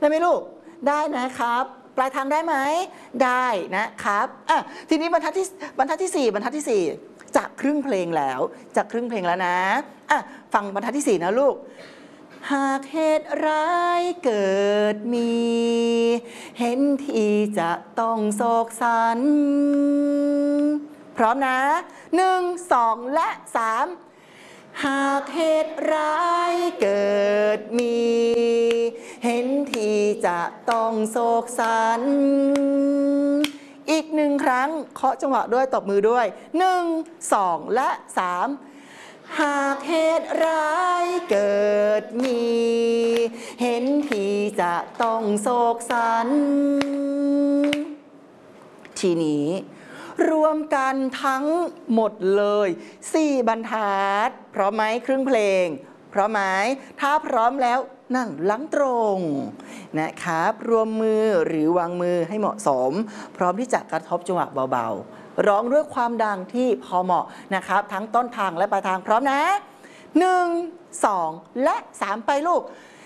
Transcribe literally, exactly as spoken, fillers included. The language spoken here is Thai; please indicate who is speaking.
Speaker 1: ไหมลูกได้นะครับปลายทางได้ไหมได้นะครับอ่ะทีนี้บรรทัดที่บรรทัดที่สี่บรรทัดที่สี่จะครึ่งเพลงแล้วจะครึ่งเพลงแล้วนะอ่ะฟังบรรทัดที่สี่นะลูกหากเหตุร้ายเกิดมีเห็นทีจะต้องโศกสันพร้อมนะหนึ่งสองและสามหากเหตุร้ายเกิดมีเห็นทีจะต้องโศกสันอีกหนึ่งครั้งเคาะจังหวะด้วยตบมือด้วยหนึ่งสองและสามหากเหตุร้ายเกิดมีเห็นทีจะต้องโศกสันทีนี้รวมกันทั้งหมดเลยสี่บรรทัดพร้อมไหมครึ่งเพลงพร้อมไหมถ้าพร้อมแล้วนั่งหลังตรงนะครับรวมมือหรือวางมือให้เหมาะสมพร้อมที่จะกระทบจังหวะเบาๆร้องด้วยความดังที่พอเหมาะนะครับทั้งต้นทางและปลายทางพร้อมนะหนึ่งสองและสามไปลูก